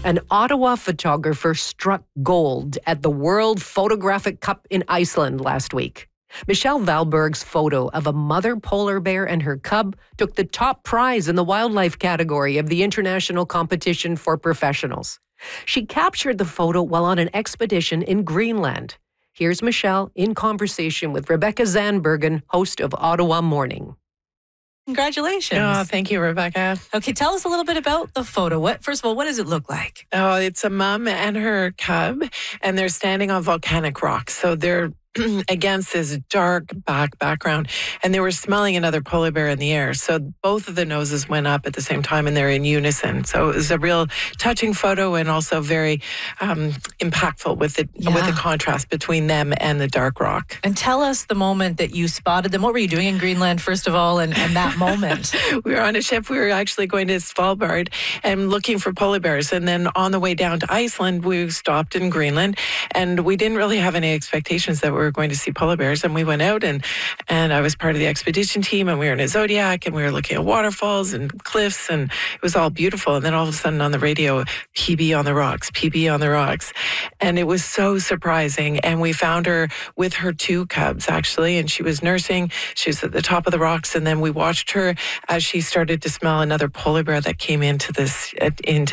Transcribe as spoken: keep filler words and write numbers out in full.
An Ottawa photographer struck gold at the World Photographic Cup in Iceland last week. Michelle Valberg's photo of a mother polar bear and her cub took the top prize in the wildlife category of the International Competition for Professionals. She captured the photo while on an expedition in Greenland. Here's Michelle in conversation with Rebecca Zandbergen, host of Ottawa Morning. Congratulations. Oh, thank you, Rebecca. Okay, tell us a little bit about the photo. What, first of all, what does it look like? Oh, it's a mom and her cub, and they're standing on volcanic rocks. So they're against this dark back background, and they were smelling another polar bear in the air. So both of the noses went up at the same time, and they're in unison. So it was a real touching photo, and also very um, impactful with the Yeah. with the contrast between them and the dark rock. And tell us the moment that you spotted them. What were you doing in Greenland, first of all, and, and that moment? We were on a ship. We were actually going to Svalbard and looking for polar bears. And then on the way down to Iceland, we stopped in Greenland, and we didn't really have any expectations that we were going to see polar bears. And we went out, and and I was part of the expedition team, and we were in a Zodiac, and we were looking at waterfalls and cliffs, and it was all beautiful. And then all of a sudden on the radio, P B on the rocks, P B on the rocks. And it was so surprising. And we found her with her two cubs, actually, and she was nursing. She was at the top of the rocks, and then we watched her as she started to smell another polar bear that came into this into